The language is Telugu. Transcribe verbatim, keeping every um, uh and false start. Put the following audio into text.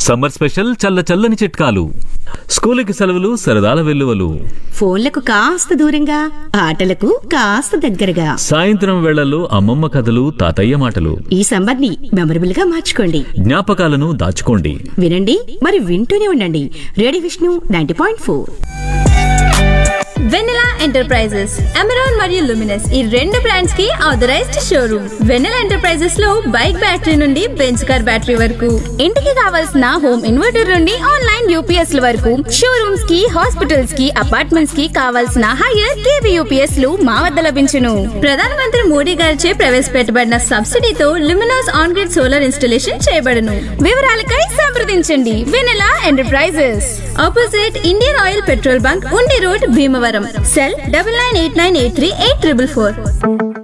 సమ్మర్ స్పెషల్ చల్ల చల్లని చిట్కాలు, స్కూలుకి సెలవులు సరదాల వెల్లువలు, ఫోన్లకు కాస్త దూరంగా ఆటలకు కాస్త దగ్గరగా, సాయంత్రం వేళల్లో అమ్మమ్మ కథలు తాతయ్య మాటలు. ఈ సమ్మర్ ని మెమరబుల్ గా మార్చుకోండి, జ్ఞాపకాలను దాచుకోండి. వినండి మరి వింటూనే ఉండండి radio Vishnu ninety point four. వెన్నెలా ఎంటర్ప్రైజెస్, అమెరాన్ మరియు లుమినస్ ఈ రెండు బ్రాండ్స్ కి ఆథరైజ్డ్ షోరూమ్. వెన్నెలా ఎంటర్ప్రైజెస్ లో బైక్ బ్యాటరీ నుండి బెంచ్ కార్ బ్యాటరీ వరకు, ఇంటికి కావాల్సిన హోమ్ ఇన్వర్టర్ నుండి ఆన్లైన్ యూపీఎస్ ల వరకు, షోరూమ్స్ కి, హాస్పిటల్స్ కి, అపార్ట్మెంట్స్ కి కావాల్సిన హైయర్ కేవీ యూపీఎస్ లు మా వద్ద లభించును. ప్రధానమంత్రి మోడీ గారిచే ప్రవేశపెట్టబడిన సబ్సిడీతో Luminous on grid solar installation చేయబడును. వివరాలకై సంప్రదించండి వెన్నెలా enterprises, opposite Indian oil petrol bunk, ఉండి road, Bhimavaram. Cell double nine eight nine eight three eight triple four.